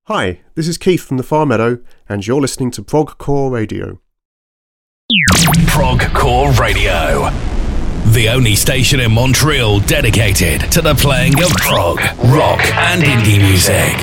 Hi, this is Keith from the Far Meadow, and you're listening to Progcore Radio. Progcore Radio, the only station in Montreal dedicated to the playing of prog, rock and indie music.